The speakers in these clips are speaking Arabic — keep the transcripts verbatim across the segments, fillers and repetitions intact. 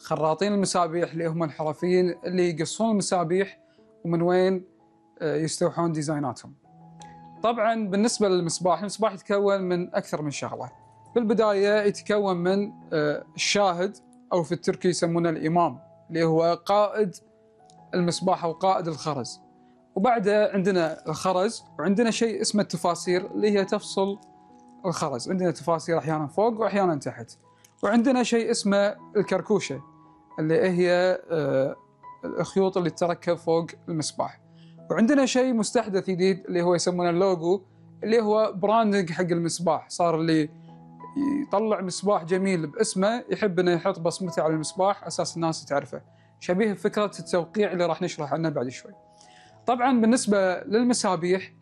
خراطين المسابيح اللي هم الحرفيين اللي يقصون المسابيح ومن وين يستوحون ديزايناتهم. طبعا بالنسبة للمصباح، المصباح يتكون من أكثر من شغلة. بالبداية يتكون من الشاهد، أو في التركي يسمونه الإمام، اللي هو قائد المصباح أو قائد الخرز. وبعدها عندنا الخرز، وعندنا شيء اسمه التفاسير اللي هي تفصل الخرز. عندنا تفاسير أحيانا فوق وأحيانا تحت. وعندنا شيء اسمه الكركوشة اللي هي الخيوط اللي تركب فوق المصباح. وعندنا شيء مستحدث جديد اللي هو يسمونه اللوجو، اللي هو براندنج حق المصباح. صار اللي يطلع مصباح جميل باسمه يحب انه يحط بصمته على المصباح اساس الناس تعرفه، شبيه بفكرة التوقيع اللي راح نشرح عنه بعد شوي. طبعا بالنسبة للمسابيح،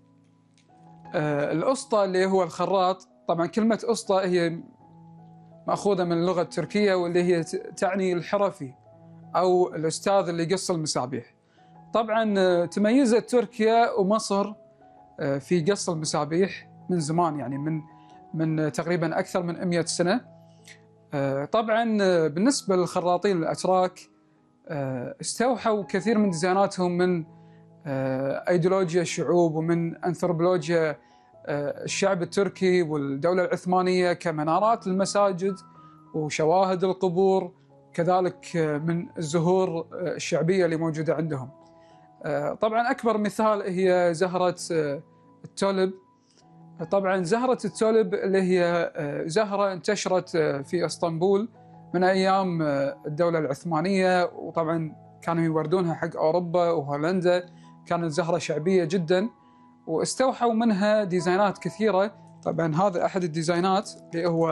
آه الأسطى اللي هو الخراط، طبعا كلمة أسطى هي مأخوذة من اللغة التركية، واللي هي تعني الحرفي أو الأستاذ اللي يقص المسابيح. طبعا آه تميزت تركيا ومصر آه في قص المسابيح من زمان، يعني من من تقريبا أكثر من مئة سنة. آه طبعا آه بالنسبة للخراطين الأتراك، آه استوحوا كثير من ديزايناتهم من أيديولوجيا الشعوب ومن أنثروبولوجيا الشعب التركي والدولة العثمانية، كمنارات المساجد وشواهد القبور، كذلك من الزهور الشعبية اللي موجودة عندهم. طبعا أكبر مثال هي زهرة التولب. طبعا زهرة التولب اللي هي زهرة انتشرت في اسطنبول من أيام الدولة العثمانية، وطبعا كانوا يوردونها حق أوروبا وهولندا. كانت زهرة شعبية جدا، واستوحوا منها ديزاينات كثيرة. طبعا هذا أحد الديزاينات اللي هو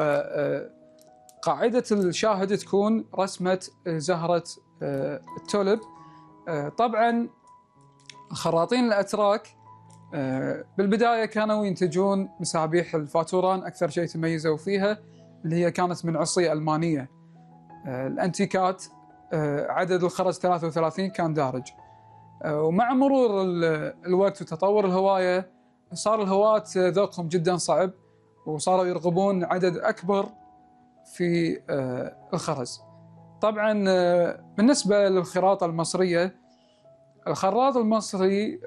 قاعدة الشاهد تكون رسمة زهرة التولب. طبعا الخراطين الأتراك بالبداية كانوا ينتجون مسابيح الفاتوران، أكثر شيء تميزوا فيها اللي هي كانت من عصي ألمانية. الأنتيكات عدد الخرز ثلاثة وثلاثين كان دارج. ومع مرور الوقت وتطور الهواية صار الهواة ذوقهم جدا صعب، وصاروا يرغبون عدد أكبر في الخرز. طبعا بالنسبة للخراطة المصرية، الخراط المصري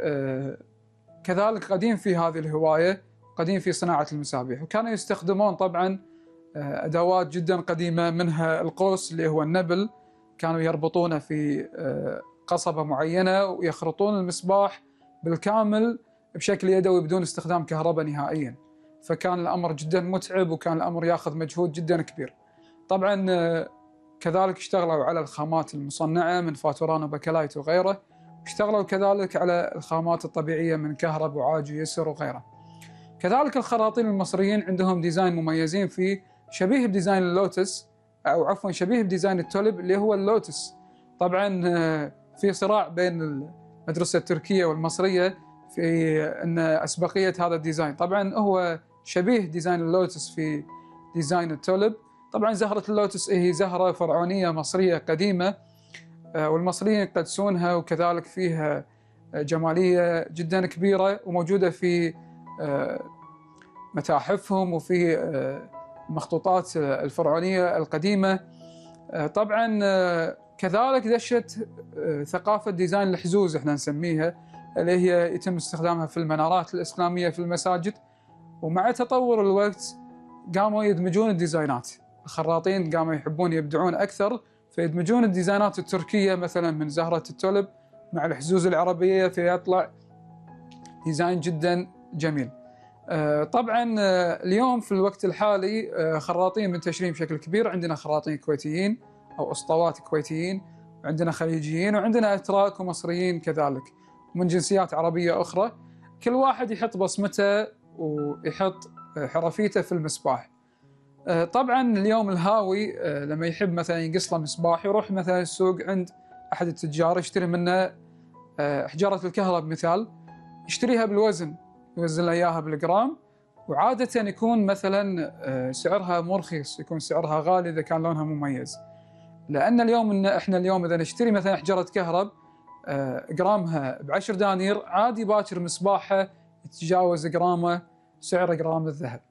كذلك قديم في هذه الهواية، قديم في صناعة المسابيح، وكانوا يستخدمون طبعا أدوات جدا قديمة، منها القوس اللي هو النبل، كانوا يربطونه في قصبة معينة ويخرطون المصباح بالكامل بشكل يدوي بدون استخدام كهرباء نهائيا. فكان الأمر جدا متعب، وكان الأمر ياخذ مجهود جدا كبير. طبعا كذلك اشتغلوا على الخامات المصنعة من فاتوران وبكلايت وغيره، واشتغلوا كذلك على الخامات الطبيعية من كهرب وعاج ويسر وغيره. كذلك الخراطين المصريين عندهم ديزاين مميزين فيه، شبيه بديزاين اللوتس، أو عفوا شبيه بديزاين التولب اللي هو اللوتس. طبعا في صراع بين المدرسة التركية والمصرية في أن أسبقية هذا الديزاين. طبعا هو شبيه ديزاين اللوتس في ديزاين التولب. طبعا زهرة اللوتس هي زهرة فرعونية مصرية قديمة، والمصريين يقدسونها، وكذلك فيها جمالية جدا كبيرة وموجودة في متاحفهم وفي المخطوطات الفرعونية القديمة. طبعا كذلك دشت ثقافة ديزاين الحزوز احنا نسميها، اللي هي يتم استخدامها في المنارات الإسلامية في المساجد. ومع تطور الوقت قاموا يدمجون الديزاينات، الخراطين قاموا يحبون يبدعون أكثر، فيدمجون الديزاينات التركية مثلا من زهرة التولب مع الحزوز العربية، فيطلع ديزاين جدا جميل. طبعا اليوم في الوقت الحالي خراطين منتشرين بشكل كبير. عندنا خراطين كويتيين أو أسطوات كويتيين، وعندنا خليجيين، وعندنا أتراك ومصريين كذلك، ومن جنسيات عربية أخرى. كل واحد يحط بصمته ويحط حرفيته في المصباح. طبعا اليوم الهاوي لما يحب مثلا يقص له مصباح، يروح مثلا السوق عند أحد التجار يشتري منه حجارة الكهرب مثال، يشتريها بالوزن، يوزن له إياها بالجرام. وعادة يكون مثلا سعرها مرخص، يكون سعرها غالي إذا كان لونها مميز. لأن اليوم إن إحنا اليوم إذا نشتري مثلا حجارة كهرب جرامها بعشر دنانير، عادي باكر مصباحها يتجاوز جرامه سعر جرام الذهب.